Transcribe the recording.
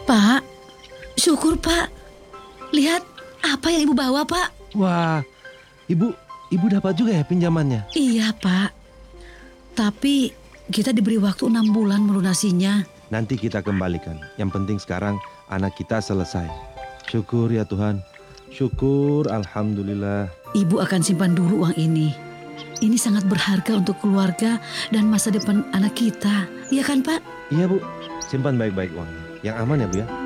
Pak, syukur Pak. Lihat apa yang Ibu bawa Pak. Wah, ibu dapat juga ya pinjamannya? Iya Pak. Tapi kita diberi waktu 6 bulan melunasinya. Nanti kita kembalikan. Yang penting sekarang anak kita selesai. Syukur ya Tuhan. Syukur, alhamdulillah. Ibu akan simpan dulu uang ini. Ini sangat berharga untuk keluarga dan masa depan anak kita. Iya kan Pak? Iya Bu, simpan baik-baik uangnya. Yang aman ya Bu ya.